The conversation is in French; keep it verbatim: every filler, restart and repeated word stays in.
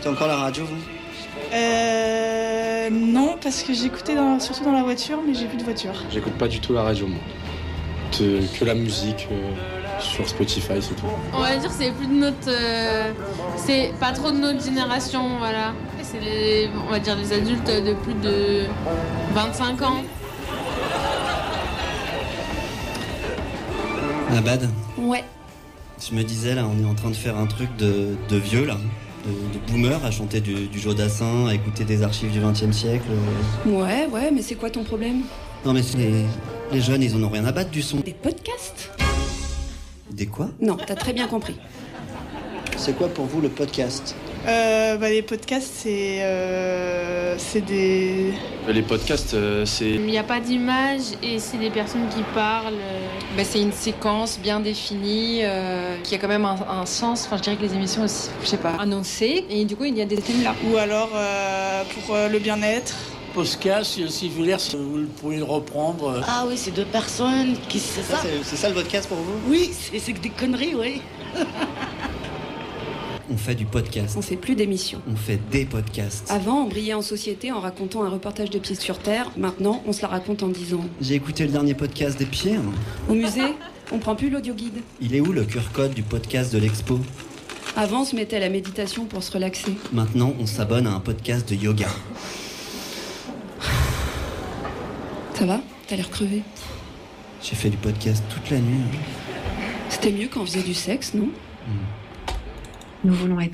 écoutez encore la radio, vous ? Euh... Non, parce que j'écoutais dans, surtout dans la voiture, mais j'ai plus de voiture. J'écoute pas du tout la radio, moi. De, que la musique euh, sur Spotify, c'est tout. On va dire que c'est plus de notre... Euh, c'est pas trop de notre génération, voilà. C'est les, on va dire les adultes de plus de vingt-cinq ans. Abad ? Ouais. Je me disais, là, on est en train de faire un truc de, de vieux, là. De, de boomer, à chanter du, du Jodassin, à écouter des archives du vingtième siècle. Ouais, ouais, mais c'est quoi ton problème ? Non, mais les, les jeunes, ils en ont rien à battre du son. Des podcasts ? Des quoi ? Non, t'as très bien compris. C'est quoi pour vous le podcast ? Euh, bah, les podcasts, c'est, euh, c'est des... Les podcasts, euh, c'est... Il n'y a pas d'image et c'est des personnes qui parlent. Ben, c'est une séquence bien définie, euh, qui a quand même un, un sens. Enfin, je dirais que les émissions aussi, je sais pas, annoncées. Et du coup, il y a des thèmes là. Ou alors euh, pour euh, le bien-être. Podcast, si vous voulez, vous pouvez le reprendre. Ah oui, c'est deux personnes qui... C'est ça, ça c'est, c'est ça le podcast pour vous ? Oui, c'est, c'est des conneries, oui. On fait du podcast. On fait plus d'émissions. On fait des podcasts. Avant, on brillait en société en racontant un reportage de Pieds sur Terre. Maintenant, on se la raconte en disant... J'ai écouté le dernier podcast des Pierres. Au musée, on prend plus l'audioguide. Il est où le Q R code du podcast de l'expo ? Avant, on se mettait à la méditation pour se relaxer. Maintenant, on s'abonne à un podcast de yoga. Ça va ? T'as l'air crevé. J'ai fait du podcast toute la nuit. C'était mieux quand on faisait du sexe, non ? Mmh. Nous voulons être